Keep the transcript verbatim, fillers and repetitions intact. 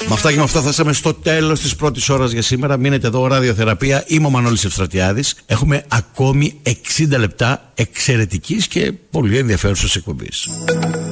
Με αυτά και με αυτά φτάσαμε στο τέλος της πρώτης ώρας για σήμερα. Μείνετε εδώ, ραδιοθεραπεία. Είμαι ο Μανώλης Ευστρατιάδης. Έχουμε ακόμη εξήντα λεπτά εξαιρετικής και πολύ ενδιαφέρουσας εκπομπής.